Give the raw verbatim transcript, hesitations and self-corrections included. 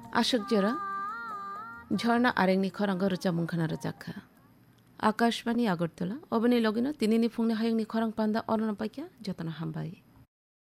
আশোক জোড়া ঝর্ণা আরেংনি খরাঙ্গ রোচা মুংখানা রোচাখা আকাশবাণী আগরতলা অবনি লগিন তিনিনি ফুংনি হায়ংনি খরাং পান্দা অরণ পাইকা যতন হামবাই।